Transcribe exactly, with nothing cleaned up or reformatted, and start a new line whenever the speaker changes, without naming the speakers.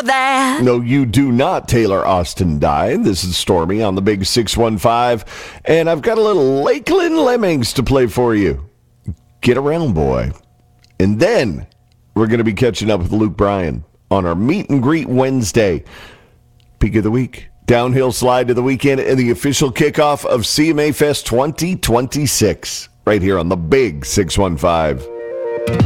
that.
No, you do not, Taylor Austin Die. This is Stormy on the Big six one five, and I've got a little Lakeland Lemmings to play for you. Get around, boy. And then we're going to be catching up with Luke Bryan on our Meet and Greet Wednesday. Peak of the week. Downhill slide to the weekend and the official kickoff of C M A Fest twenty twenty-six. Right here on the Big six one five.